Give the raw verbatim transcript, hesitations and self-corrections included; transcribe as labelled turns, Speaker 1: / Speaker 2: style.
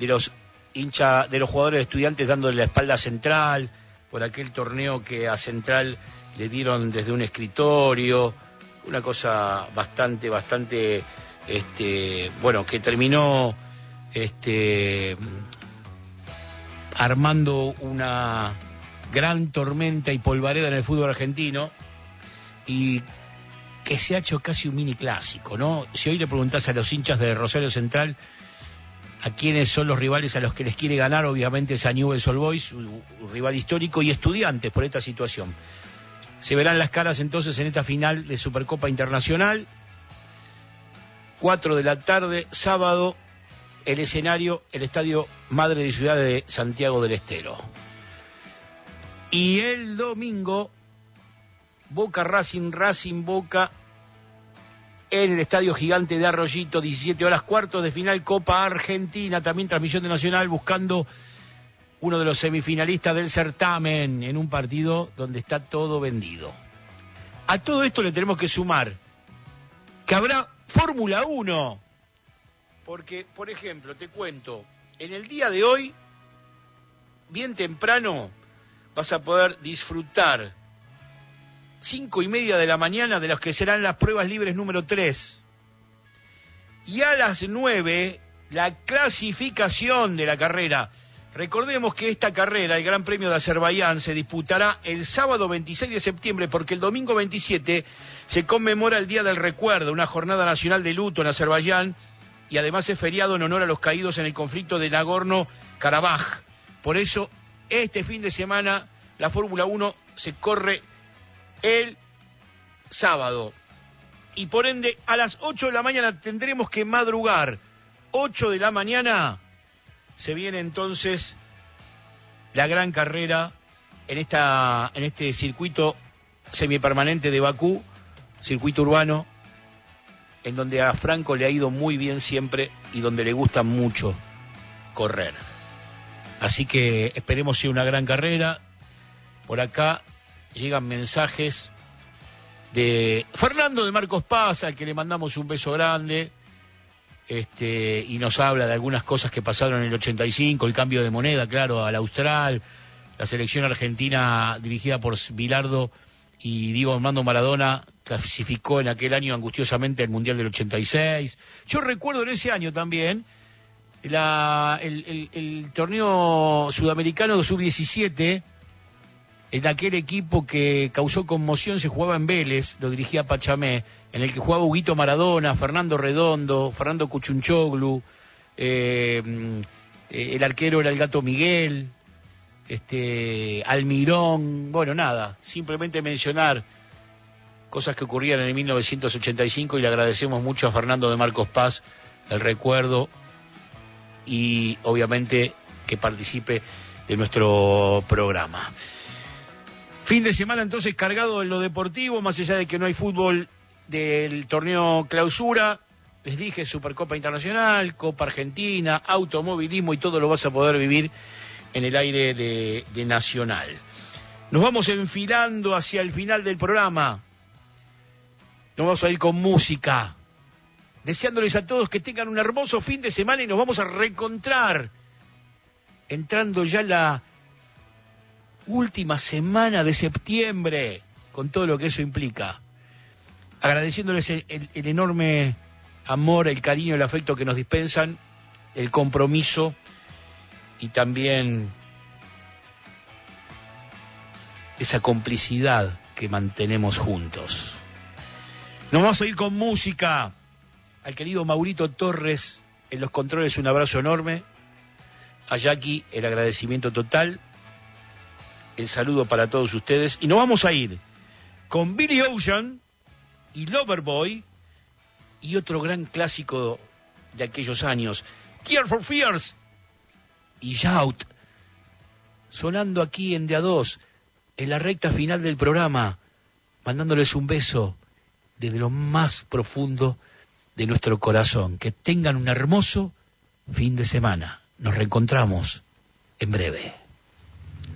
Speaker 1: de los hinchas, de los jugadores de Estudiantes dándole la espalda a Central, por aquel torneo que a Central le dieron desde un escritorio, una cosa bastante, bastante, este, bueno, que terminó este, armando una gran tormenta y polvareda en el fútbol argentino, y que se ha hecho casi un mini clásico, ¿no? Si hoy le preguntás a los hinchas de Rosario Central a quiénes son los rivales a los que les quiere ganar, obviamente es a Newell's Old Boys, su rival histórico, y Estudiantes por esta situación. Se verán las caras entonces en esta final de Supercopa Internacional. Cuatro de la tarde, sábado, el escenario, el Estadio Madre de Ciudad de Santiago del Estero. Y el domingo, Boca Racing, Racing Boca, en el Estadio Gigante de Arroyito, diecisiete horas, cuartos de final, Copa Argentina, también transmisión de Nacional, buscando uno de los semifinalistas del certamen, en un partido donde está todo vendido. A todo esto le tenemos que sumar que habrá Fórmula uno, porque, por ejemplo, te cuento, en el día de hoy, bien temprano, vas a poder disfrutar cinco y media de la mañana de los que serán las pruebas libres número tres. Y a las nueve, la clasificación de la carrera. Recordemos que esta carrera, el Gran Premio de Azerbaiyán, se disputará el sábado veintiséis de septiembre, porque el domingo veintisiete se conmemora el Día del Recuerdo, una jornada nacional de luto en Azerbaiyán, y además es feriado en honor a los caídos en el conflicto de Nagorno-Karabaj. Por eso, este fin de semana, la Fórmula uno se corre el sábado. Y por ende, a las ocho de la mañana tendremos que madrugar. ocho de la mañana se viene entonces la gran carrera en esta en este circuito semipermanente de Bakú, circuito urbano, en donde a Franco le ha ido muy bien siempre y donde le gusta mucho correr. Así que esperemos sea una gran carrera. Por acá llegan mensajes de Fernando de Marcos Paz, al que le mandamos un beso grande, este, y nos habla de algunas cosas que pasaron en el ochenta y cinco, el cambio de moneda, claro, al austral, la selección argentina dirigida por Bilardo y Diego Armando Maradona clasificó en aquel año angustiosamente el Mundial del ochenta y seis. Yo recuerdo en ese año también la, el, el, el torneo sudamericano de sub diecisiete, en aquel equipo que causó conmoción, se jugaba en Vélez, lo dirigía Pachamé, en el que jugaba Huguito Maradona, Fernando Redondo, Fernando Cuchunchoglu, eh, el arquero era el Gato Miguel, este, Almirón, bueno, nada, simplemente mencionar cosas que ocurrían en el mil novecientos ochenta y cinco, y le agradecemos mucho a Fernando de Marcos Paz el recuerdo y obviamente que participe de nuestro programa. Fin de semana entonces cargado en lo deportivo, más allá de que no hay fútbol del torneo clausura. Les dije Supercopa Internacional, Copa Argentina, automovilismo, y todo lo vas a poder vivir en el aire de, de Nacional. Nos vamos enfilando hacia el final del programa. Nos vamos a ir con música, deseándoles a todos que tengan un hermoso fin de semana, y nos vamos a reencontrar entrando ya la última semana de septiembre, con todo lo que eso implica. Agradeciéndoles el, el, el enorme amor, el cariño, el afecto que nos dispensan, el compromiso y también esa complicidad que mantenemos juntos. Nos vamos a ir con música. Al querido Maurito Torres en los controles, un abrazo enorme. A Jackie, el agradecimiento total. El saludo para todos ustedes. Y nos vamos a ir con Billy Ocean y Loverboy y otro gran clásico de aquellos años, Tears for Fears y Shout, sonando aquí en De A Dos, en la recta final del programa, mandándoles un beso desde lo más profundo de nuestro corazón. Que tengan un hermoso fin de semana. Nos reencontramos en breve.